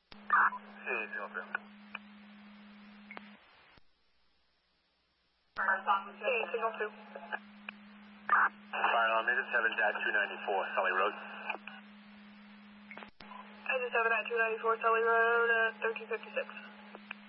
Hey, signal 2. Hey, signal 2. Fire on Major 7-294, Sully Road. Major 7 at 294 Sully Road, 1356.